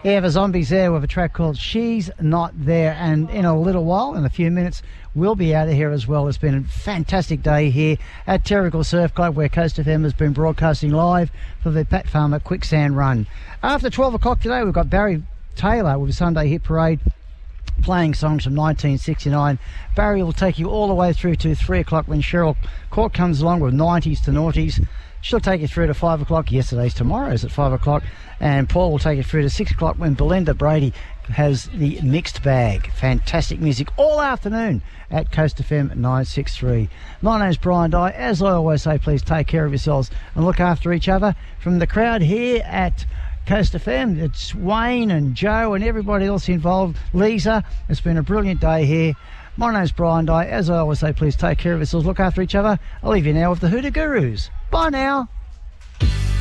Eva Zombies there with a track called She's Not There, and in a little while, in a few minutes, we'll be out of here as well. It's been a fantastic day here at Terrigal Surf Club, where Coast FM has been broadcasting live for the Pat Farmer Quicksand Run. After 12 o'clock today, we've got Barry Taylor with a Sunday Hit Parade, playing songs from 1969. Barry will take you all the way through to 3 o'clock when Cheryl Court comes along with 90s to noughties. She'll take you through to 5 o'clock. Yesterday's Tomorrow's at 5 o'clock. And Paul will take you through to 6 o'clock when Belinda Brady has the mixed bag. Fantastic music all afternoon at Coast FM 963. My name's Brian Dye. As I always say, please take care of yourselves and look after each other. From the crowd here at Coast FM, it's Wayne and Joe and everybody else involved. Lisa, it's been a brilliant day here. My name's Brian Dye. As I always say, please take care of yourselves, look after each other. I'll leave you now with the Hoodoo Gurus. Bye now.